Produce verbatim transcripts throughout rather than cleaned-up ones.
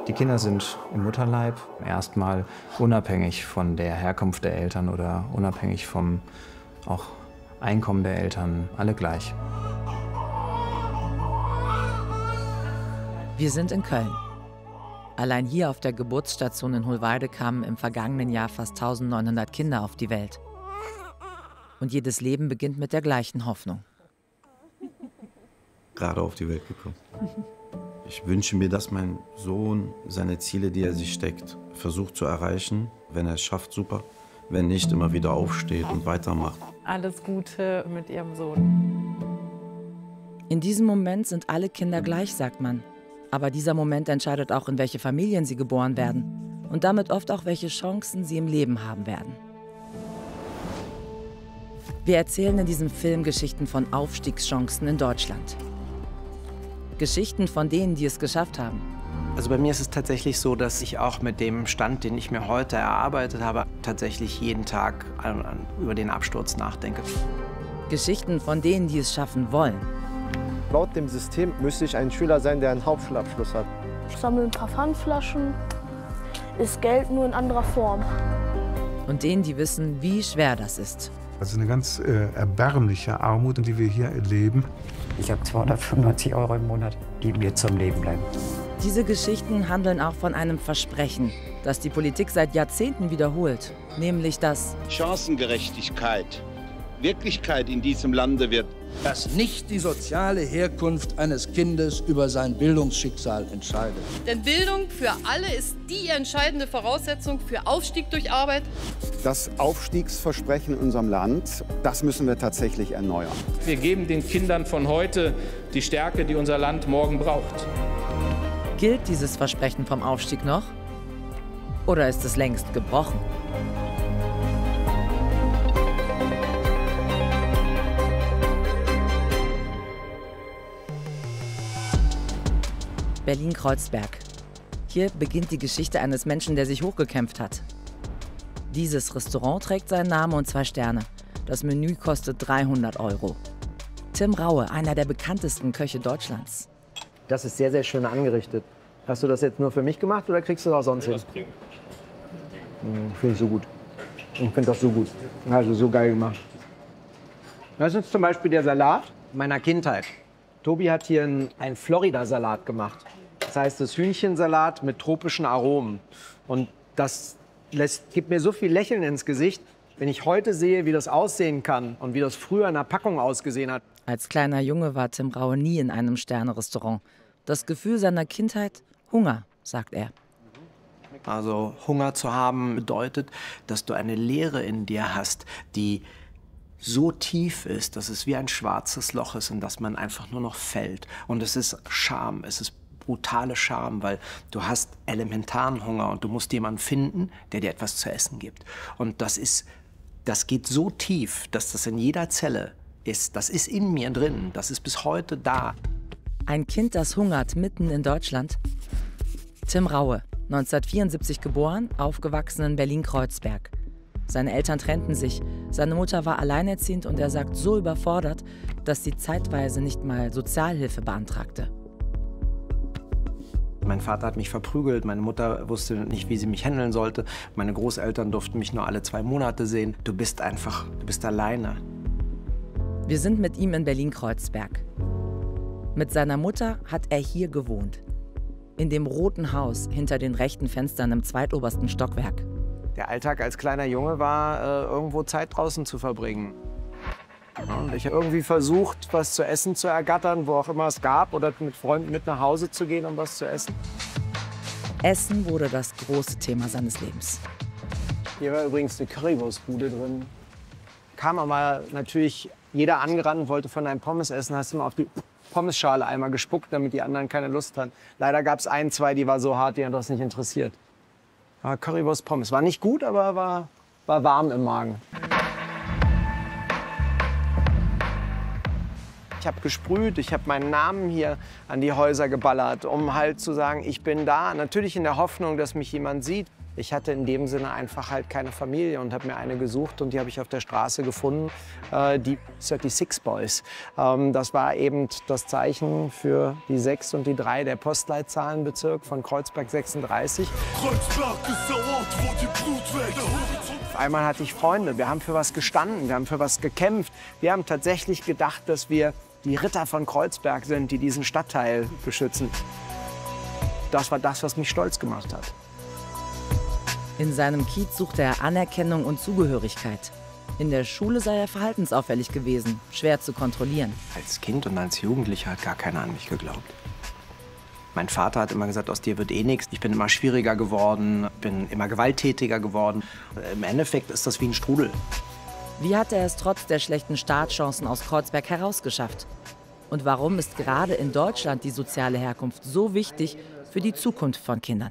Die Kinder sind im Mutterleib erstmal unabhängig von der Herkunft der Eltern oder unabhängig vom auch Einkommen der Eltern, alle gleich. Wir sind in Köln. Allein hier auf der Geburtsstation in Hohlweide kamen im vergangenen Jahr fast eintausendneunhundert Kinder auf die Welt. Und jedes Leben beginnt mit der gleichen Hoffnung. Gerade auf die Welt gekommen. Ich wünsche mir, dass mein Sohn seine Ziele, die er sich steckt, versucht zu erreichen. Wenn er es schafft, super. Wenn nicht, immer wieder aufsteht und weitermacht. Alles Gute mit Ihrem Sohn. In diesem Moment sind alle Kinder gleich, sagt man. Aber dieser Moment entscheidet auch, in welche Familien sie geboren werden. Und damit oft auch, welche Chancen sie im Leben haben werden. Wir erzählen in diesem Film Geschichten von Aufstiegschancen in Deutschland. Geschichten von denen, die es geschafft haben. Also bei mir ist es tatsächlich so, dass ich auch mit dem Stand, den ich mir heute erarbeitet habe, tatsächlich jeden Tag an, an, über den Absturz nachdenke. Geschichten von denen, die es schaffen wollen. Laut dem System müsste ich ein Schüler sein, der einen Hauptschulabschluss hat. Ich sammle ein paar Pfandflaschen, ist Geld nur in anderer Form. Und denen, die wissen, wie schwer das ist. Das ist eine ganz äh, erbärmliche Armut, die wir hier erleben. Ich habe zweihundertfünfundneunzig Euro im Monat, die mir zum Leben bleiben. Diese Geschichten handeln auch von einem Versprechen, das die Politik seit Jahrzehnten wiederholt. Nämlich, dass Chancengerechtigkeit Wirklichkeit in diesem Lande wird. Dass nicht die soziale Herkunft eines Kindes über sein Bildungsschicksal entscheidet. Denn Bildung für alle ist die entscheidende Voraussetzung für Aufstieg durch Arbeit. Das Aufstiegsversprechen in unserem Land, das müssen wir tatsächlich erneuern. Wir geben den Kindern von heute die Stärke, die unser Land morgen braucht. Gilt dieses Versprechen vom Aufstieg noch? Oder ist es längst gebrochen? Berlin-Kreuzberg. Hier beginnt die Geschichte eines Menschen, der sich hochgekämpft hat. Dieses Restaurant trägt seinen Namen und zwei Sterne. Das Menü kostet dreihundert Euro. Tim Raue, einer der bekanntesten Köche Deutschlands. Das ist sehr, sehr schön angerichtet. Hast du das jetzt nur für mich gemacht oder kriegst du das auch sonst hin? Hm, finde ich so gut. Ich finde das so gut. Also so geil gemacht. Das ist zum Beispiel der Salat meiner Kindheit. Tobi hat hier einen, einen Florida-Salat gemacht. Das heißt, das Hühnchensalat mit tropischen Aromen. Und das lässt, gibt mir so viel Lächeln ins Gesicht, wenn ich heute sehe, wie das aussehen kann und wie das früher in der Packung ausgesehen hat. Als kleiner Junge war Tim Raue nie in einem Sterne-Restaurant. Das Gefühl seiner Kindheit? Hunger, sagt er. Also Hunger zu haben bedeutet, dass du eine Leere in dir hast, die so tief ist, dass es wie ein schwarzes Loch ist, in das man einfach nur noch fällt. Und es ist Scham, es ist brutale Scham, weil du hast elementaren Hunger und du musst jemanden finden, der dir etwas zu essen gibt. Und das ist, das geht so tief, dass das in jeder Zelle ist. Das ist in mir drin, das ist bis heute da. Ein Kind, das hungert mitten in Deutschland? Tim Raue, neunzehnhundertvierundsiebzig geboren, aufgewachsen in Berlin-Kreuzberg. Seine Eltern trennten sich, seine Mutter war alleinerziehend und er sagt so überfordert, dass sie zeitweise nicht mal Sozialhilfe beantragte. Mein Vater hat mich verprügelt, meine Mutter wusste nicht, wie sie mich handeln sollte. Meine Großeltern durften mich nur alle zwei Monate sehen. Du bist einfach, du bist alleine. Wir sind mit ihm in Berlin-Kreuzberg. Mit seiner Mutter hat er hier gewohnt. In dem roten Haus hinter den rechten Fenstern im zweitobersten Stockwerk. Der Alltag als kleiner Junge war, äh, irgendwo Zeit draußen zu verbringen. Und ich habe irgendwie versucht, was zu essen zu ergattern, wo auch immer es gab, oder mit Freunden mit nach Hause zu gehen, um was zu essen. Essen wurde das große Thema seines Lebens. Hier war übrigens eine Currywurstbude drin. Kam aber natürlich jeder angerannt und wollte von einem Pommes essen, hast du mal auf die Pommesschale einmal gespuckt, damit die anderen keine Lust hatten. Leider gab es ein, zwei, die war so hart, die hat das nicht interessiert. Aber Currywurst Pommes war nicht gut, aber war, war warm im Magen. Ich habe gesprüht, ich habe meinen Namen hier an die Häuser geballert, um halt zu sagen, ich bin da. Natürlich in der Hoffnung, dass mich jemand sieht. Ich hatte in dem Sinne einfach halt keine Familie und habe mir eine gesucht und die habe ich auf der Straße gefunden, äh, die sechsunddreißig Boys. Ähm, das war eben das Zeichen für die sechs und die drei, der Postleitzahlenbezirk von Kreuzberg sechsunddreißig. Kreuzberg ist der Ort, wo die Blutwelt der Horizont. Auf einmal hatte ich Freunde, wir haben für was gestanden, wir haben für was gekämpft. Wir haben tatsächlich gedacht, dass wir die Ritter von Kreuzberg sind, die diesen Stadtteil beschützen. Das war das, was mich stolz gemacht hat. In seinem Kiez suchte er Anerkennung und Zugehörigkeit. In der Schule sei er verhaltensauffällig gewesen, schwer zu kontrollieren. Als Kind und als Jugendlicher hat gar keiner an mich geglaubt. Mein Vater hat immer gesagt, aus dir wird eh nichts. Ich bin immer schwieriger geworden, bin immer gewalttätiger geworden. Im Endeffekt ist das wie ein Strudel. Wie hat er es trotz der schlechten Startchancen aus Kreuzberg herausgeschafft? Und warum ist gerade in Deutschland die soziale Herkunft so wichtig für die Zukunft von Kindern?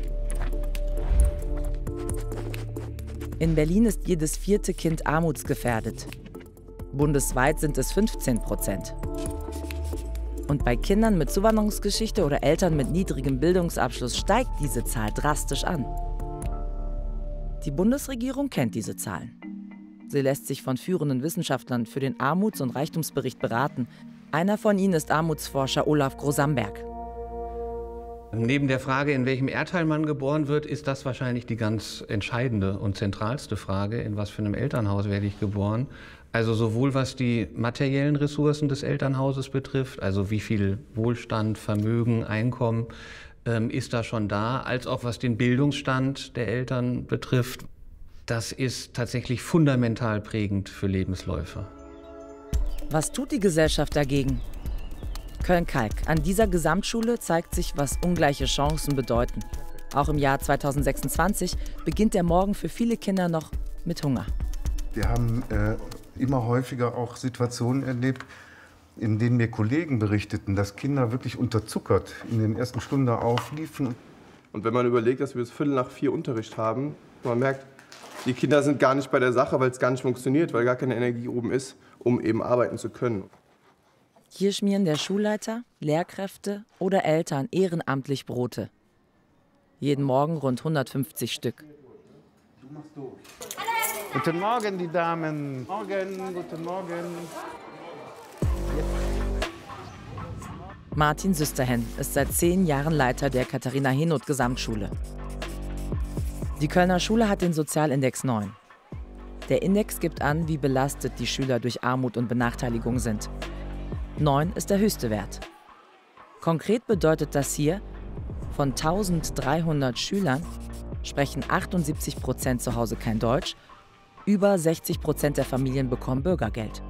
In Berlin ist jedes vierte Kind armutsgefährdet. Bundesweit sind es fünfzehn Prozent. Und bei Kindern mit Zuwanderungsgeschichte oder Eltern mit niedrigem Bildungsabschluss steigt diese Zahl drastisch an. Die Bundesregierung kennt diese Zahlen. Sie lässt sich von führenden Wissenschaftlern für den Armuts- und Reichtumsbericht beraten. Einer von ihnen ist Armutsforscher Olaf Grosamberg. Neben der Frage, in welchem Erdteil man geboren wird, ist das wahrscheinlich die ganz entscheidende und zentralste Frage, in was für einem Elternhaus werde ich geboren. Also sowohl was die materiellen Ressourcen des Elternhauses betrifft, also wie viel Wohlstand, Vermögen, Einkommen ähm, ist da schon da, als auch was den Bildungsstand der Eltern betrifft. Das ist tatsächlich fundamental prägend für Lebensläufe. Was tut die Gesellschaft dagegen? Köln-Kalk. An dieser Gesamtschule zeigt sich, was ungleiche Chancen bedeuten. Auch im Jahr zweitausendsechsundzwanzig beginnt der Morgen für viele Kinder noch mit Hunger. Wir haben äh, immer häufiger auch Situationen erlebt, in denen mir Kollegen berichteten, dass Kinder wirklich unterzuckert in den ersten Stunden aufliefen. Und wenn man überlegt, dass wir bis Viertel nach vier Unterricht haben, man merkt, die Kinder sind gar nicht bei der Sache, weil es gar nicht funktioniert, weil gar keine Energie oben ist, um eben arbeiten zu können. Hier schmieren der Schulleiter, Lehrkräfte oder Eltern ehrenamtlich Brote. Jeden Morgen rund hundertfünfzig Stück. Du machst durch. Guten Morgen, die Damen. Morgen, guten Morgen. Martin Süsterhen ist seit zehn Jahren Leiter der Katharina-Henoth-Gesamtschule. Die Kölner Schule hat den Sozialindex neun. Der Index gibt an, wie belastet die Schüler durch Armut und Benachteiligung sind. neun ist der höchste Wert. Konkret bedeutet das hier, von eintausenddreihundert Schülern sprechen achtundsiebzig Prozent zu Hause kein Deutsch, über sechzig Prozent der Familien bekommen Bürgergeld.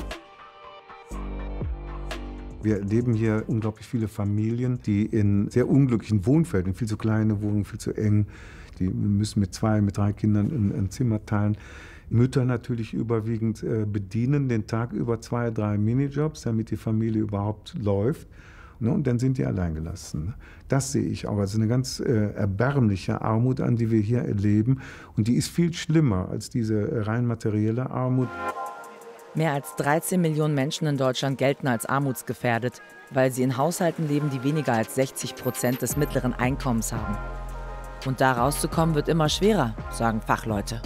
Wir erleben hier unglaublich viele Familien, die in sehr unglücklichen Wohnfeldern, viel zu kleine Wohnungen, viel zu eng, die müssen mit zwei, mit drei Kindern ein, ein Zimmer teilen. Mütter natürlich überwiegend äh, bedienen den Tag über zwei, drei Minijobs, damit die Familie überhaupt läuft. Ne? Und dann sind die alleingelassen. Das sehe ich auch als eine ganz äh, erbärmliche Armut an, die wir hier erleben. Und die ist viel schlimmer als diese rein materielle Armut. Mehr als dreizehn Millionen Menschen in Deutschland gelten als armutsgefährdet, weil sie in Haushalten leben, die weniger als sechzig Prozent des mittleren Einkommens haben. Und da rauszukommen wird immer schwerer, sagen Fachleute.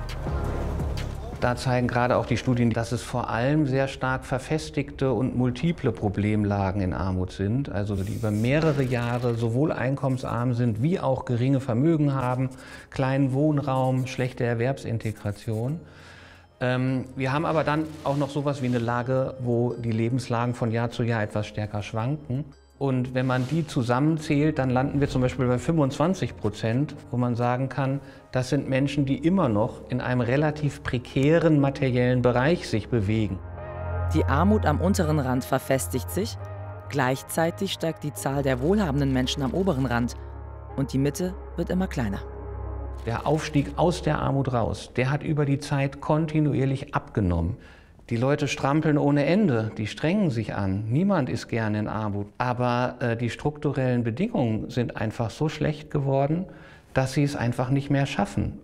Da zeigen gerade auch die Studien, dass es vor allem sehr stark verfestigte und multiple Problemlagen in Armut sind, also die über mehrere Jahre sowohl einkommensarm sind, wie auch geringe Vermögen haben, kleinen Wohnraum, schlechte Erwerbsintegration. Ähm, wir haben aber dann auch noch sowas wie eine Lage, wo die Lebenslagen von Jahr zu Jahr etwas stärker schwanken. Und wenn man die zusammenzählt, dann landen wir zum Beispiel bei fünfundzwanzig Prozent, wo man sagen kann, das sind Menschen, die immer noch in einem relativ prekären materiellen Bereich sich bewegen. Die Armut am unteren Rand verfestigt sich, gleichzeitig steigt die Zahl der wohlhabenden Menschen am oberen Rand und die Mitte wird immer kleiner. Der Aufstieg aus der Armut raus, der hat über die Zeit kontinuierlich abgenommen. Die Leute strampeln ohne Ende, die strengen sich an. Niemand ist gerne in Armut. Aber äh, die strukturellen Bedingungen sind einfach so schlecht geworden, dass sie es einfach nicht mehr schaffen.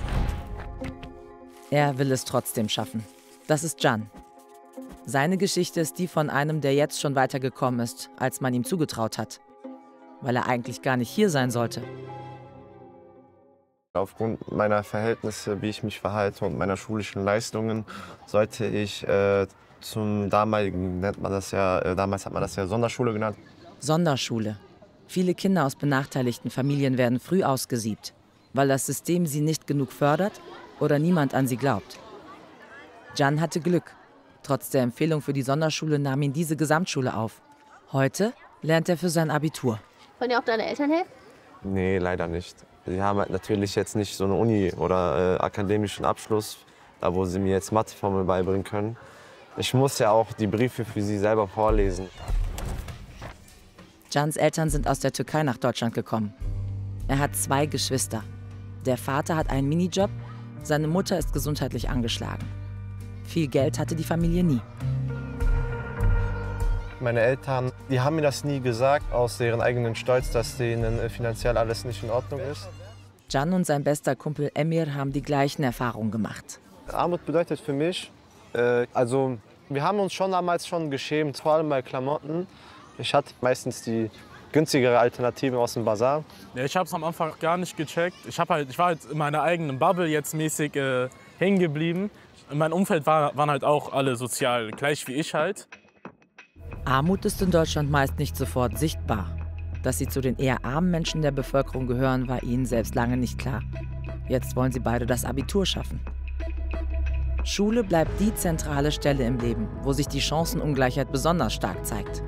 Er will es trotzdem schaffen. Das ist Can. Seine Geschichte ist die von einem, der jetzt schon weitergekommen ist, als man ihm zugetraut hat. Weil er eigentlich gar nicht hier sein sollte. Aufgrund meiner Verhältnisse, wie ich mich verhalte und meiner schulischen Leistungen, sollte ich äh, zum damaligen, nennt man das ja, äh, damals hat man das ja Sonderschule genannt. Sonderschule. Viele Kinder aus benachteiligten Familien werden früh ausgesiebt, weil das System sie nicht genug fördert oder niemand an sie glaubt. Can hatte Glück. Trotz der Empfehlung für die Sonderschule nahm ihn diese Gesamtschule auf. Heute lernt er für sein Abitur. Wollen dir auch deine Eltern helfen? Nee, leider nicht. Sie haben halt natürlich jetzt nicht so eine Uni oder äh, akademischen Abschluss, da wo sie mir jetzt Matheformeln beibringen können. Ich muss ja auch die Briefe für sie selber vorlesen. Cans Eltern sind aus der Türkei nach Deutschland gekommen. Er hat zwei Geschwister. Der Vater hat einen Minijob, seine Mutter ist gesundheitlich angeschlagen. Viel Geld hatte die Familie nie. Meine Eltern, die haben mir das nie gesagt, aus deren eigenen Stolz, dass denen finanziell alles nicht in Ordnung ist. Can und sein bester Kumpel Emir haben die gleichen Erfahrungen gemacht. Armut bedeutet für mich, äh, also wir haben uns schon damals schon geschämt, vor allem bei Klamotten. Ich hatte meistens die günstigere Alternative aus dem Bazar. Ja, ich habe es am Anfang gar nicht gecheckt. Ich, hab halt, ich war halt in meiner eigenen Bubble jetzt mäßig äh, hängen geblieben. In meinem Umfeld war, waren halt auch alle sozial gleich wie ich halt. Armut ist in Deutschland meist nicht sofort sichtbar. Dass sie zu den eher armen Menschen der Bevölkerung gehören, war ihnen selbst lange nicht klar. Jetzt wollen sie beide das Abitur schaffen. Schule bleibt die zentrale Stelle im Leben, wo sich die Chancenungleichheit besonders stark zeigt.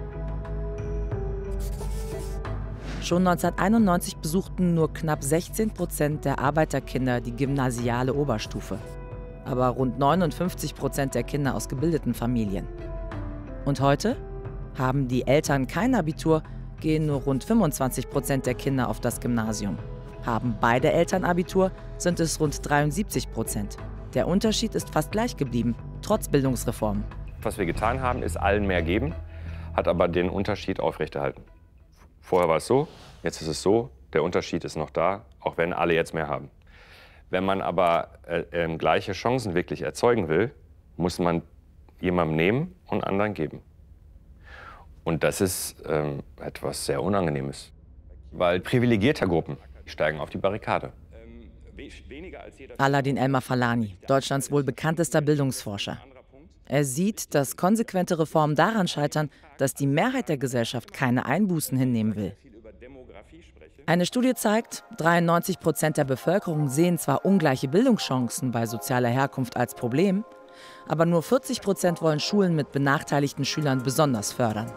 Schon neunzehnhunderteinundneunzig besuchten nur knapp sechzehn Prozent der Arbeiterkinder die gymnasiale Oberstufe. Aber rund neunundfünfzig Prozent der Kinder aus gebildeten Familien. Und heute? Haben die Eltern kein Abitur, gehen nur rund fünfundzwanzig Prozent der Kinder auf das Gymnasium. Haben beide Eltern Abitur, sind es rund dreiundsiebzig Prozent. Der Unterschied ist fast gleich geblieben, trotz Bildungsreform. Was wir getan haben, ist allen mehr geben, hat aber den Unterschied aufrechterhalten. Vorher war es so, jetzt ist es so, der Unterschied ist noch da, auch wenn alle jetzt mehr haben. Wenn man aber äh, äh, gleiche Chancen wirklich erzeugen will, muss man jemandem nehmen und anderen geben. Und das ist ähm, etwas sehr Unangenehmes, weil privilegierter Gruppen steigen auf die Barrikade. Aladin Elmar-Falani, Deutschlands wohl bekanntester Bildungsforscher. Er sieht, dass konsequente Reformen daran scheitern, dass die Mehrheit der Gesellschaft keine Einbußen hinnehmen will. Eine Studie zeigt, dreiundneunzig Prozent der Bevölkerung sehen zwar ungleiche Bildungschancen bei sozialer Herkunft als Problem, aber nur vierzig Prozent wollen Schulen mit benachteiligten Schülern besonders fördern.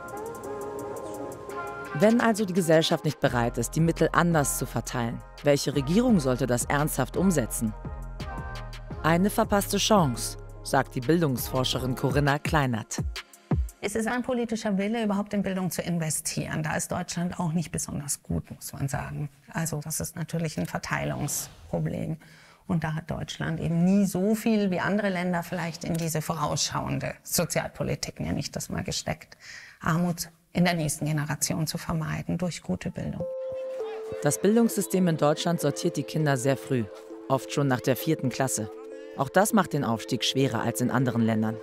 Wenn also die Gesellschaft nicht bereit ist, die Mittel anders zu verteilen, welche Regierung sollte das ernsthaft umsetzen? Eine verpasste Chance, sagt die Bildungsforscherin Corinna Kleinert. Es ist ein politischer Wille, überhaupt in Bildung zu investieren. Da ist Deutschland auch nicht besonders gut, muss man sagen. Also das ist natürlich ein Verteilungsproblem. Und da hat Deutschland eben nie so viel wie andere Länder vielleicht in diese vorausschauende Sozialpolitik, nenne ich das mal, gesteckt. Armut in der nächsten Generation zu vermeiden durch gute Bildung. Das Bildungssystem in Deutschland sortiert die Kinder sehr früh, oft schon nach der vierten Klasse. Auch das macht den Aufstieg schwerer als in anderen Ländern.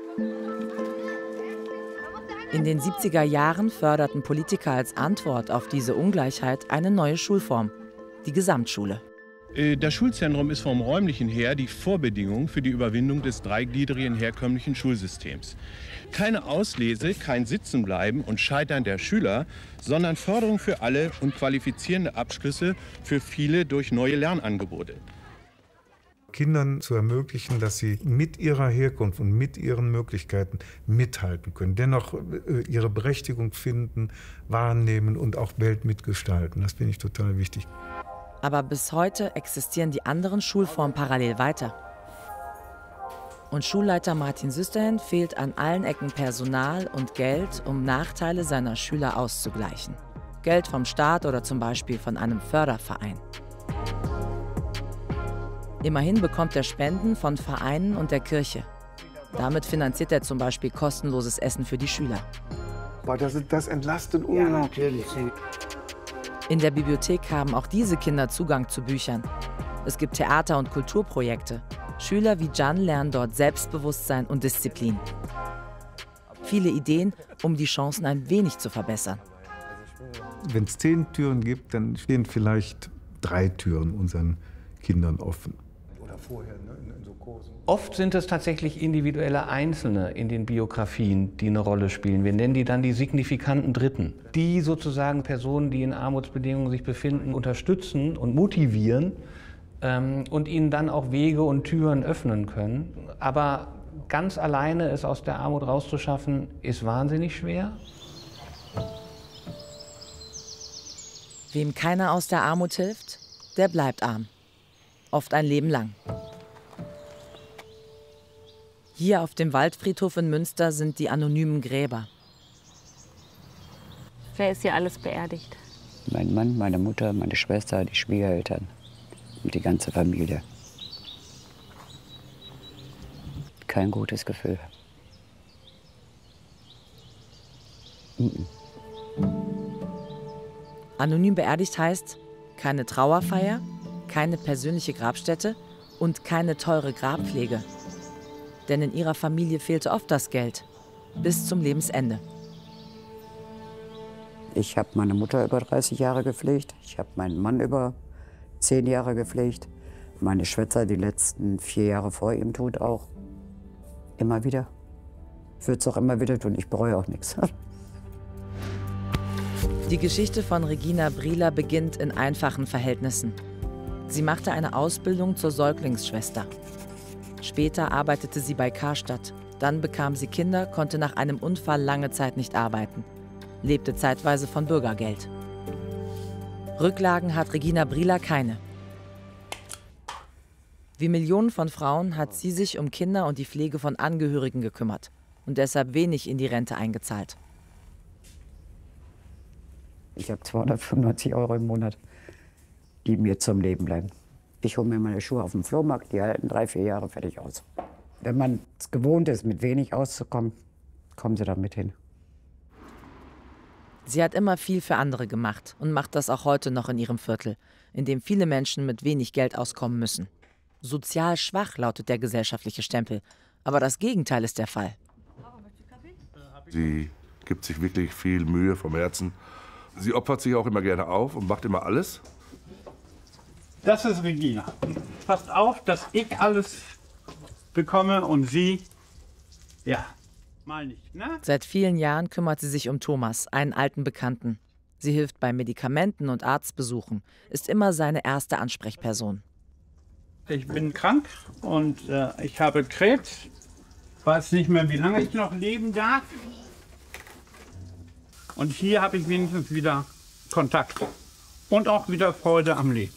In den siebziger Jahren förderten Politiker als Antwort auf diese Ungleichheit eine neue Schulform, die Gesamtschule. Das Schulzentrum ist vom räumlichen her die Vorbedingung für die Überwindung des dreigliedrigen herkömmlichen Schulsystems. Keine Auslese, kein Sitzenbleiben und Scheitern der Schüler, sondern Förderung für alle und qualifizierende Abschlüsse für viele durch neue Lernangebote. Kindern zu ermöglichen, dass sie mit ihrer Herkunft und mit ihren Möglichkeiten mithalten können, dennoch ihre Berechtigung finden, wahrnehmen und auch Welt mitgestalten. Das finde ich total wichtig. Aber bis heute existieren die anderen Schulformen parallel weiter. Und Schulleiter Martin Süsterhen fehlt an allen Ecken Personal und Geld, um Nachteile seiner Schüler auszugleichen. Geld vom Staat oder zum Beispiel von einem Förderverein. Immerhin bekommt er Spenden von Vereinen und der Kirche. Damit finanziert er zum Beispiel kostenloses Essen für die Schüler. Boah, das, das entlastet unglaublich. In der Bibliothek haben auch diese Kinder Zugang zu Büchern. Es gibt Theater- und Kulturprojekte. Schüler wie Can lernen dort Selbstbewusstsein und Disziplin. Viele Ideen, um die Chancen ein wenig zu verbessern. Wenn es zehn Türen gibt, dann stehen vielleicht drei Türen unseren Kindern offen. Oder vorher, ne, in so Kursen. Oft sind es tatsächlich individuelle Einzelne in den Biografien, die eine Rolle spielen. Wir nennen die dann die signifikanten Dritten, die sozusagen Personen, die in Armutsbedingungen sich befinden, unterstützen und motivieren ähm, und ihnen dann auch Wege und Türen öffnen können. Aber ganz alleine es aus der Armut rauszuschaffen, ist wahnsinnig schwer. Wem keiner aus der Armut hilft, der bleibt arm. Oft ein Leben lang. Hier auf dem Waldfriedhof in Münster sind die anonymen Gräber. Wer ist hier alles beerdigt? Mein Mann, meine Mutter, meine Schwester, die Schwiegereltern und die ganze Familie. Kein gutes Gefühl. Mhm. Anonym beerdigt heißt keine Trauerfeier, keine persönliche Grabstätte und keine teure Grabpflege. Denn in ihrer Familie fehlte oft das Geld, bis zum Lebensende. Ich habe meine Mutter über dreißig Jahre gepflegt, ich habe meinen Mann über zehn Jahre gepflegt, meine Schwester die letzten vier Jahre vor ihrem Tod auch. Immer wieder. Ich würde es auch immer wieder tun, ich bereue auch nichts. Die Geschichte von Regina Brieler beginnt in einfachen Verhältnissen. Sie machte eine Ausbildung zur Säuglingsschwester. Später arbeitete sie bei Karstadt. Dann bekam sie Kinder, konnte nach einem Unfall lange Zeit nicht arbeiten. Lebte zeitweise von Bürgergeld. Rücklagen hat Regina Brieler keine. Wie Millionen von Frauen hat sie sich um Kinder und die Pflege von Angehörigen gekümmert und deshalb wenig in die Rente eingezahlt. Ich habe zweihundertfünfundneunzig Euro im Monat, die mir zum Leben bleiben. Ich hole mir meine Schuhe auf dem Flohmarkt, die halten drei, vier Jahre fertig aus. Wenn man es gewohnt ist, mit wenig auszukommen, kommen sie damit hin. Sie hat immer viel für andere gemacht und macht das auch heute noch in ihrem Viertel, in dem viele Menschen mit wenig Geld auskommen müssen. Sozial schwach lautet der gesellschaftliche Stempel, aber das Gegenteil ist der Fall. Sie gibt sich wirklich viel Mühe vom Herzen. Sie opfert sich auch immer gerne auf und macht immer alles. Das ist Regina. Passt auf, dass ich alles bekomme und sie, ja, mal nicht, ne? Seit vielen Jahren kümmert sie sich um Thomas, einen alten Bekannten. Sie hilft bei Medikamenten und Arztbesuchen, ist immer seine erste Ansprechperson. Ich bin krank und äh, ich habe Krebs. Weiß nicht mehr, wie lange ich noch leben darf. Und hier habe ich wenigstens wieder Kontakt und auch wieder Freude am Leben.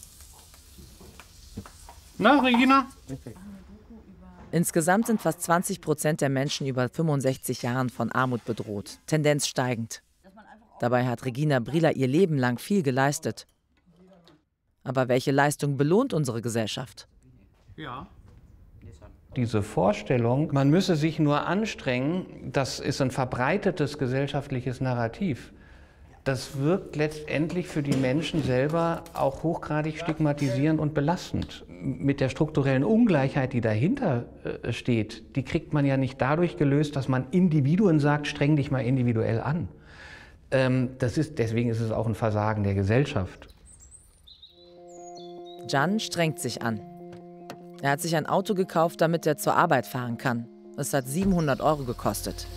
Na, Regina? Insgesamt sind fast zwanzig Prozent der Menschen über fünfundsechzig Jahren von Armut bedroht, Tendenz steigend. Dabei hat Regina Brieler ihr Leben lang viel geleistet. Aber welche Leistung belohnt unsere Gesellschaft? Ja. Diese Vorstellung, man müsse sich nur anstrengen, das ist ein verbreitetes gesellschaftliches Narrativ. Das wirkt letztendlich für die Menschen selber auch hochgradig stigmatisierend und belastend. Mit der strukturellen Ungleichheit, die dahinter äh, steht, die kriegt man ja nicht dadurch gelöst, dass man Individuen sagt, streng dich mal individuell an. Ähm, das ist, deswegen ist es auch ein Versagen der Gesellschaft. Can strengt sich an. Er hat sich ein Auto gekauft, damit er zur Arbeit fahren kann. Es hat siebenhundert Euro gekostet.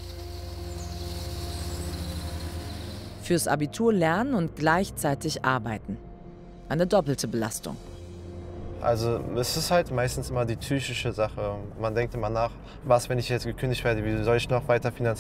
Fürs Abitur lernen und gleichzeitig arbeiten. Eine doppelte Belastung. Also es ist halt meistens immer die psychische Sache. Man denkt immer nach, was, wenn ich jetzt gekündigt werde, wie soll ich noch weiter finanzieren?